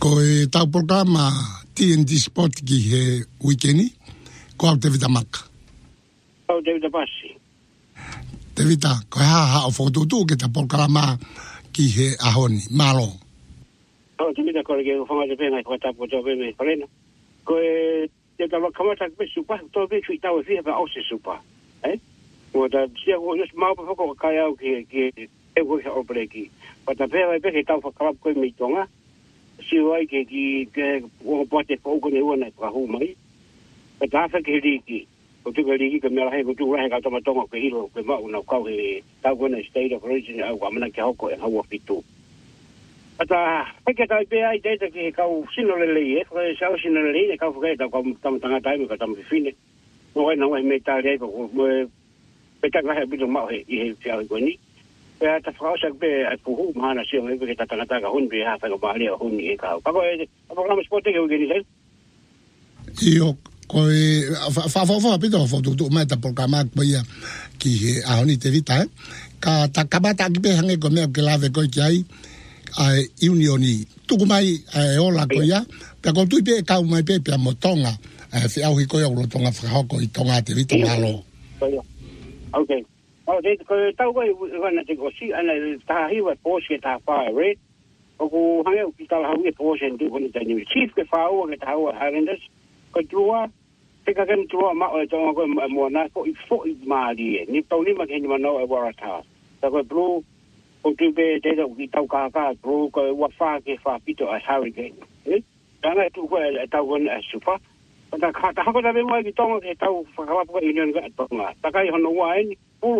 Ko e tau programa TNT Sport ki he weekendi, ko au te vita maka. Au te vita pasi. Te vita, ko ha o fotutu ke ta programa ki he ahoni, malo. Au te vita ko ke whanga te pēngai ko tapu tō pēmei parena. Ko e te tawa kamata ke supa, tō pe fui tau e whiha pa ose supa. Mo ta sia ko just mau pa whako kai au ki e ko he opereki. Pa ta pēngai peke tau whakarap koe mi tonga. Siwai ke o pote pouco ne ona ka hu mai pa tafa ke liki o tu ke liki ke mera he ko tu rahe ka toma tonga ke hilo ke ma una ka he ta gona state of origin au ka mana ke hoko e hawa fitu ata ke ta pe ai data ke ka sino le le ko sa sino le le ka fu ke ta ko tam tanga tai ka tam fine no ai no ai me ta le ko pe ta ka he bido ma he i he ko ni ya ta frausa be a puhu mana sio me ke ta tanga ka hun be ha fa ko bali hun e ka pa ko e programa sport ke organize io ko fa pito tu mai ta programa ko ya ki a honi te vita ka ta kabata ki be hange ko me ke lave ko ki ai unioni tu ko mai ola ko ya pe ko tu be ka mai pe pe motonga fi au hi ko ya ro tonga fra ko i tonga te vita malo okay. Oh, they tau wai wana te kosi ana ta hiwa Porsche ta fa red. O ko hange ki ta hawi Porsche ndi ko ni tani chief ke fa o ke ta hawa Highlanders. Ko tua te ka kan tua ma o tonga ko mo na ko i fo i mali ni tau ni ma ke ni ma no e wara ta. Ta ko blue o tu be te do ki tau ka blue ko wa fa ke fa pito a Hurricane. Tanga tu ko tau ko na super. Ta ka ta ko ta be mo ki tonga ke tau fa ka ko union ga tonga. Ta kai hono wa ni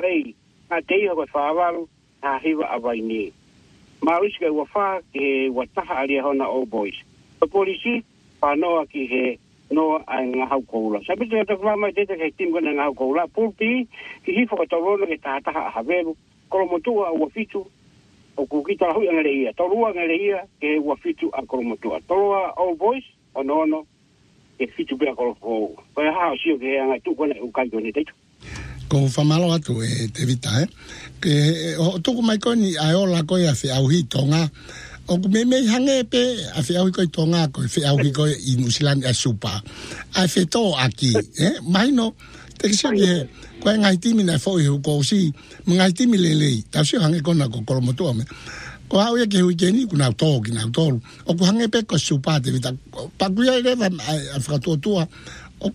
a te iho koe whaavaru, a hiwa awai ni. Maurisi koe wafa ki he wataha alia hona All Boys. Ko polisi, whanoa ki he noa a ngahau koula. Sa pita ta kwa mai tete kei tim kona ngahau koula. Pulpi, ki hifo ka taurono ke tahataha a haveru. Kolomotua a wafitu, o kukita hui angale ia. Torua angale ia, ke he wafitu a kolomotua. Torua All Boys, o nono, ke fitu bea kolomotua. Koe hao sio ke he angai tu kona ukai kone teitu. Ko whamalo atu te vita, Ke o tuku mai koni ai ola koe a whi auhi tonga. O ku me hange pe a whi auhi koe tonga koe whi auhi koe i Nusilani a supa. A whi tō aki, Maino, te kisio ki he, koe ngai timi nai fōi hu ko si, ngai timi lelei, tau sio hange kona ko kolomotua me. Ko hau ia ke hui keni ku nau tō ki nau tōru. O ku hange pe ko supa te vita. Pakuia i rewa a whakatoa o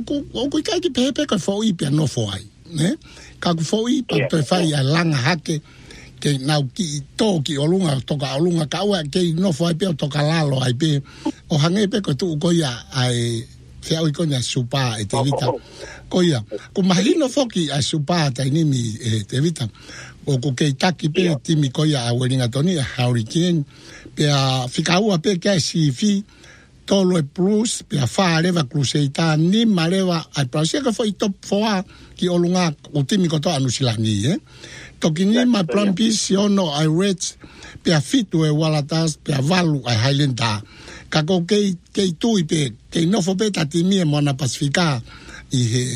ku ikai ki pepe koe fōi pia no fōai. Ka ku foi pa to fai a langa hake ke nau ki to ki olunga toka olunga ka wa ke no foi pe toka lalo ai pe o hange pe ko tu ko ya ai fe au ko na supa e te vita ko ya ku mahino foki a supa ta ni mi te vita o ku ke taki pe ti mi ko ya a welinga toni Hurricane pe a fikau pe ke si fi tolo e plus pe a fa leva cruzeita ni maleva ai prasia ka foi top 4 ki olunga o timi ko to Nusilani toki ni ma plan pisiono ai reds pe a fitu e walatas pe a valu ai Highlander ka ko ke tu pe ke no fo beta timi e mona Pacifica i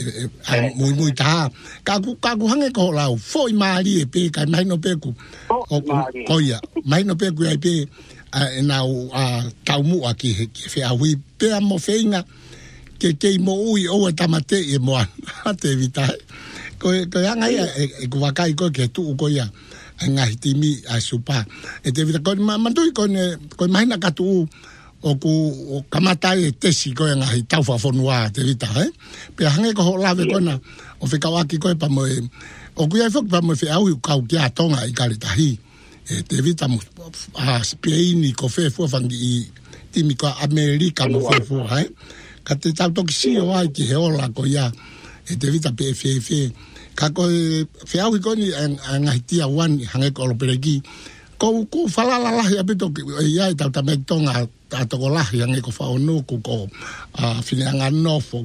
he muy ta ka ku hange ko la foi mali e pe ka mai no pe ku o ko ya mai no pe ku ai pe na taumu aki fe awi pe mo feinga ke mo ui o tamate e mo te vita ko anga e ku wakai ko ke tu ko ya ngai timi a supa e te vita ko mandui ko mai na katu o ku kamata e tesi ko ngai tau fa fonua te vita pe hange ko lave ko na o fe kawaki ko pa mo o ku ia fok pa mo fe au ka ki atonga i kalitahi te vita mo a Spain ko fe fu fangi timi ko America mo fe fu ka te tau toki si o ai ki he ola ko ia e te vita PFF ka ko fe au ko ni ngai tia wan hange ko lopereki ko falala la ya beto ia tau ta metonga ta to la hange ko fa ono ko finanga no fo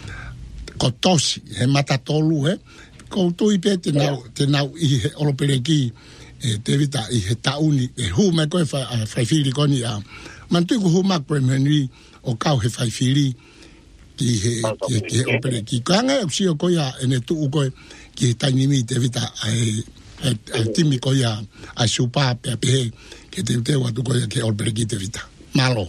ko tosi he mata tolu ko tu i pe te nau i lopereki te vita i he tauni e hu me ko fa fili ko ni a mantu ko hu mak premier o kau he fili ki he opere ki kanga si o ko ya ene tu ko ki tani mi te vita ai timi ko ya a supa pe ke te wa tu ko ya ke opere ki te vita malo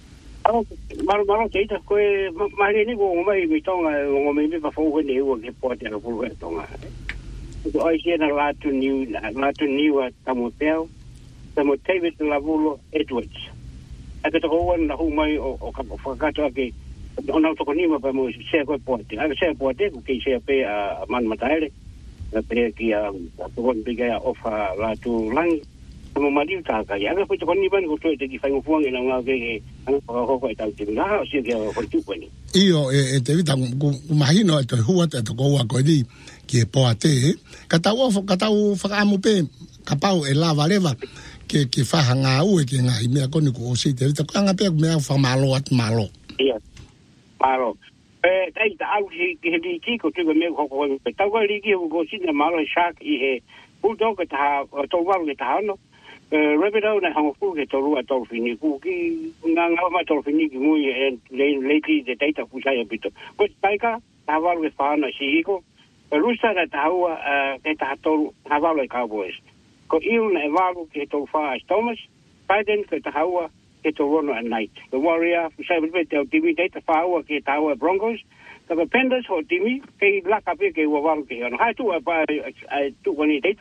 malo te ita koe mahare ni ko mai mi tonga ngo me me pa fo ni o ke po te ko ko tonga ko ai ke na la tu ni wa tamoteo David Lavulo Edwards aka to ko na hu mai o ka fa ka to ke ona to ko ni ma pa mo se ko po te aka se po te ko ke se pe a man mataele na pe ki a to ko biga ofa la tu lang mo mali ta ka ya ko to ko ni ban ko to te ki fa mo fuang ina nga ke ang pa ko ko ta ti na o si ke ko tu ko ni io te vita imagino to hua te to ko wa ko di ki po ate ka ta u fa mo pe ka pau e lava leva ke fa hanga u ke nga i me ko ni ko si te vita ka nga pe me fa malo at malo ia malo dai ta au ki di ki ko tu me ko ko pe ta ko ri ki ko si na malo shark i he bulldog ta to wa ke ta no Rapido na hanga fu ke toru a tolfini ku ki nga ma tolfini ki mui le ki de data fu sai bito ko taika ta va le fa na si ko rusa na ta wa ke ta toru ta va le cowboys ko il na va ke to fa Thomas Biden ke ta wa ke to run at night the warrior fu sai bito tv data fa wa ke ta wa Broncos the Panthers ho tv ke la ka pe ke wa va ke no ha tu pa tu ko ni data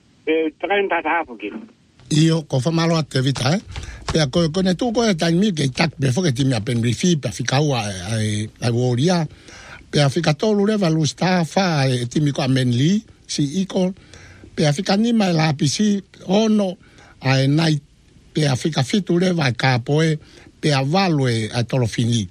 30 ha fu ki io ko fa malo a te vita pe ko ne tu ko ta mi ke tak be fo ke ti mi apen rifi pe fika wa ai woria pe afika tolu le valu sta fa ti mi ko amenli si iko pe afika ni mai la pisi ono ai nai pe afika fitu le va ka poe pe avalo a tolo fini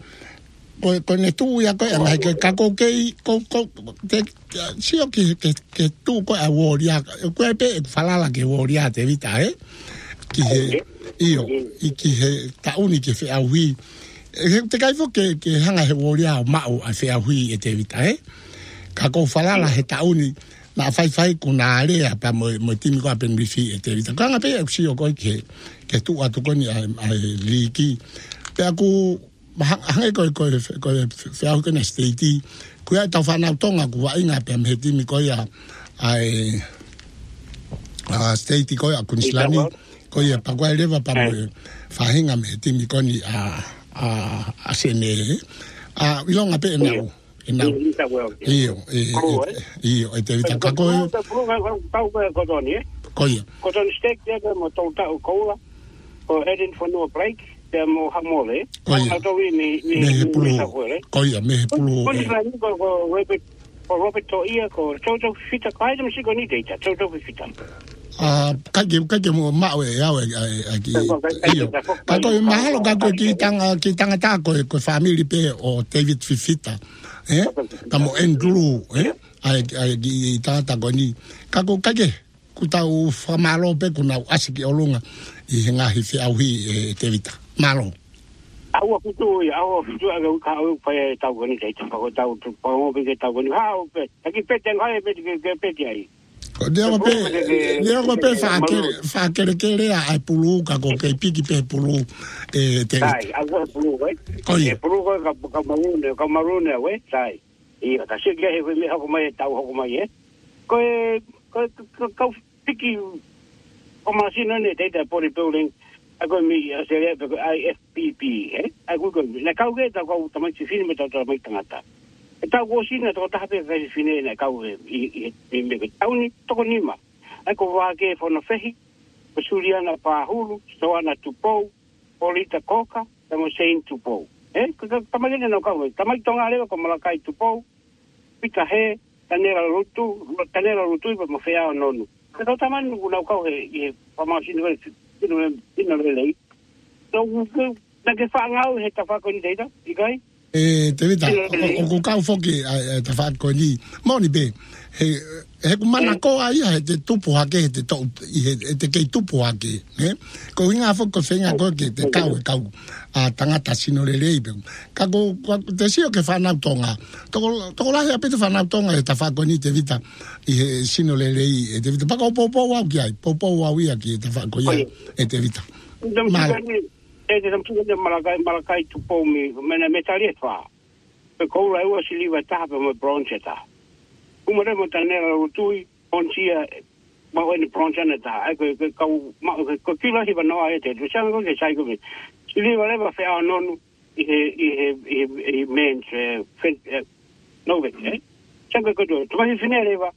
ko ne tu ya ko ai ke ka ko ke ko te si o ke tu ko a woria ko pe fala la ke woria te vita ki io ki ta uni ke fe aui te kai fo ke hanga he woria ma o a fe aui e te vita ka ko fala la he ta uni na fai kuna ale pa mo timi ko apen bifi e te vita ka nga pe si o ko ke tu atu ko ni ai liki pe aku hanga ko fe au ke na state ku ya ta fa na tonga ku wa inga pe me timi ko ya ai state ko ya Queenslandi ko ya pa kwa leva pa fa hinga me timi ko ni a sene ilonga pe na io e te vita ka ko ko ya ko ton steak de mo to ta ko ko heading for no break de mo hamole ko ya me pulu ko Robert to ia ko toto fita kai dem sigo ni data toto fita ka mo ma we ya we aki io ka ko mahalo ka ko ki tanga ta ko family pe o David Fifita tamo Andrew ai ki ta ko ni ka ko ka ke ku ta u famalo pe ku na asiki olunga i nga hi fi au hi te vita malo awa putu aga ka au pa ta ko ni data ko ta u pa mo pe ta ko ni ha o pe aki pe ten ha pe pe ai Deo pe fa kere ai pulu ka ko ke piki pe pulu te ai agora pulu e pulu ka marune we sai e ka se ke he me ha ko mai ta ho ko mai ko piki o masina ne data for the building ago mi se le IFPP ago na ka ge ta ko ta mai fini me ta mai tangata ta go sina to ta pe ve fine na ka i me ko tauni to ko nima ai ko wa ke fo no fehi ko suriana pa hulu so ana tupo polita koka ta mo sein tupo ko ta mai no ka ta mai tonga le ko mala kai tupo pika he tanera rutu pa mo fea no no ka ta man una ka he pa ma sino ino le lei to na ke fa ngau he ta fa ko ni data ikai te vita o ka foki te fa ko ni moni be he mana ko ai te tupu hake te to te ke tupu hake ko inga fo ko fenga ko ke te kau a tangata sino le be ka ko te sio ke fa na tonga to la ya pe te fa na tonga te fa ko ni te vita i sino le te vita pa ko popo wa wi aki te fa ko ya te vita mal te tamtu de malakai tu po mi mena metalie fa ko la u si liva ta pe mo broncheta como le montanera rutui onsia ma o ni broncheta ai ko kila hi no ai te du sang ko ke sai ko Sili wale ba fe anonu i men's novek, Sanga ko do. Tuma finere ba.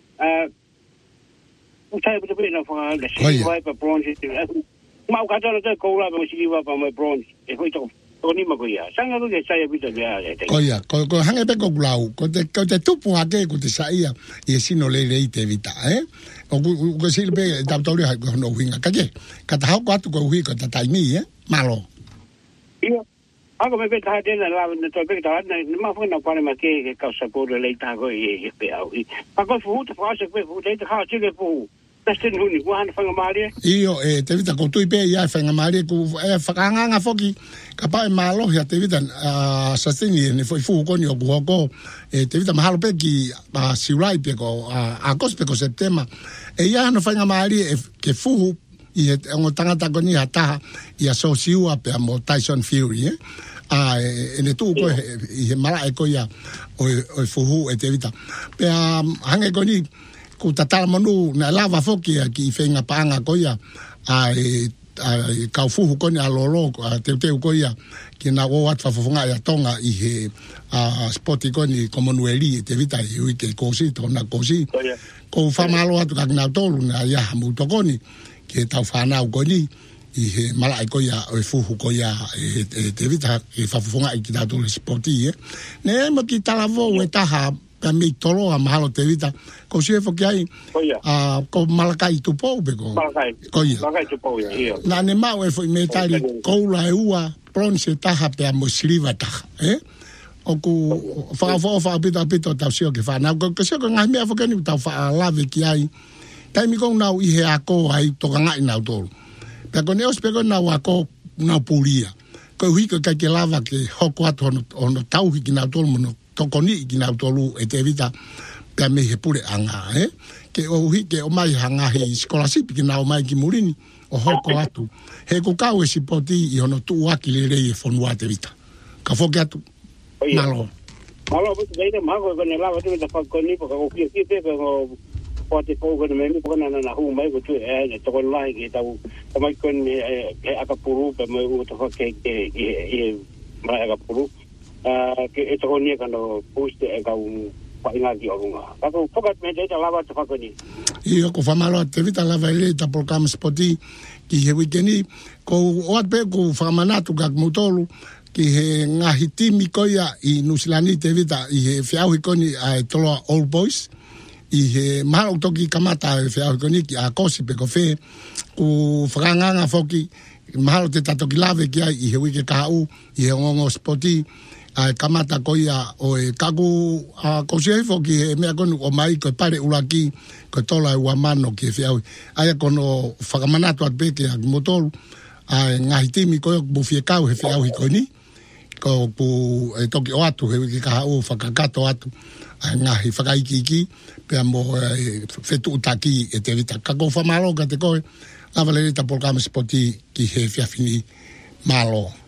Utai betul betul fa la sili wa pa bronze. Ma ka tala ta ko la ba sili wa pa mai bronze. E foi to ni ma ko ya. Sanga ko ke sai bita ya. Koia, ko hange pe ko glau, ko te tupu ake ko te saia e sino le te vita, O ko silbe ta tori ha ko no winga ka ke. Ka ta ko atu ko wi ko ta tai ni, malo. Iyo. Ako me beta dena la na to beta na ma fo na pare ma ke ka sa ko le ta ko e pe au. Pa ko fu te fa se ko fu te ha che ke fu. Tastin huni ko han fanga mali. Iyo te vita ko tu pe ya fanga mali ko fakanga foki ka pa malo ya te vita sa sini ne foi fu ko ni o ko te vita mahalo pe ki si rai pe ko agosto pe ko septemba e ya no fanga mali ke fu i o tangata ko ni ata i asosiu a pe mo Tyson Fury ene tu ko i mala e ko ya o fu e te vita pe hange ko ni ku tatala manu na lava foki ki fenga panga ko ya ka fu ko ni alolo te ko ya ki na wo wat fa fonga ya tonga i he sport ko ni Commonwealth te vita i ke ko si to na ko si ko fa malo atu ka na tolu na ya mu to ko ni ke tau fa na ko ni i he mala ko ya o fu ko ya te vita e fa fonga i ki da to sport ne mo ki tala vo e ta ha mi tolo a mahalo te vita ko si fo ki ai ko malakai tu po be ko malakai tu po ia na ne mau e fo me tali ko la ua bronze taha pe mo sliva taha o ku fa pita ta sio ke fa na ko sio ko ngai me fo ke ni ta fa lave ki ai tai mi ko na i he ako ai to ngai na to pe ko ne os pe ko na wa ko na pulia ko hui ko ke lava ke hoko ato ono tau ki na to mo tokoni ki na tolu e te vita pe me he pure anga ke o hi ke o mai hanga he scholarship ki na o mai ki murini o hoko atu he ko ka o sipoti i ono tu aki le e fonua te vita ka fo atu malo bu te mago ko ne lava te ta ko ni ko ko ki pe ko te ko ko me ko na hu mai ko tu e to ko lai ki ta o mai ko ni e akapuru pe me o to ke e mai akapuru ke ito ko niya kano poste e ka painga ki orunga. Kako fokat me te lava te fakoni. Iyo ko famalo te vita lava ile ta program spoti ki he weekend ko o pe ko famanatu ka mutolu ki he ngahi timi ko ya i nusilani te vita i he fiau ikoni a tolo Old Boys i he malo toki kamata e fiau ikoni ki a kosi pe ko fe ku franganga foki malo te tatoki lave ki ai i he weekend ka u i he ngongo spoti kamata ko ia o e kagu ko se fo ki me ko o mai ko pare ulaki ko tola e mano ki fiau ai ko no fakamanato at beke ak motor ngai timi ko bu fiekau he fiau ko ni ko pu e toki o atu he ki ka o fakakato atu ngai fakaiki pe mo fetu taki e te vita ka ko famalo ka te ko la valeta por kam spoti ki he fia fini malo